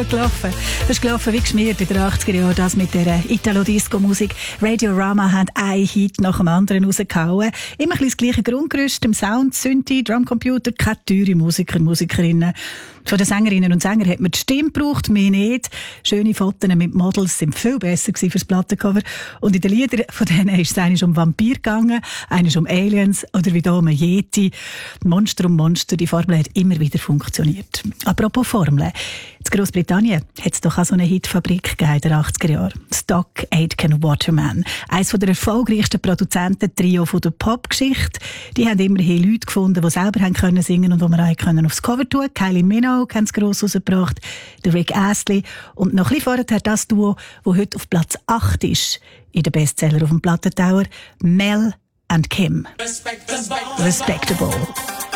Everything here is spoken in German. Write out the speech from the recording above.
gut gelaufen. Das ist gelaufen wie geschmiert in den 80er Jahren, das mit der Italo-Disco-Musik. Radiorama hat einen Hit nach dem anderen rausgehauen. Immer ein bisschen das gleiche Grundgerüst, im Sound, Synthi, Drumcomputer, keine teure Musiker, Musikerinnen. Von den Sängerinnen und Sängern hat man die Stimme gebraucht, mehr nicht. Schöne Fotos mit Models sind viel besser gewesen fürs Plattencover. Und in den Liedern von denen ist es eines um Vampir gegangen, eines um Aliens oder wie da um Yeti. Monster um Monster, die Formel hat immer wieder funktioniert. Apropos Formeln. In Großbritannien hat es doch auch so eine Hitfabrik gegeben in den 80er Jahren. Stock Aitken Waterman. Eines der erfolgreichsten Produzenten-Trio der Popgeschichte. Die haben immerhin Leute gefunden, die selber haben können singen und die man auch aufs Cover tun können. Kylie Minogue haben es gross rausgebracht, der Rick Astley und noch ein bisschen vorher das Duo, das heute auf Platz 8 ist, in den Bestseller auf dem Plattentauer, Mel and Kim. Respectable.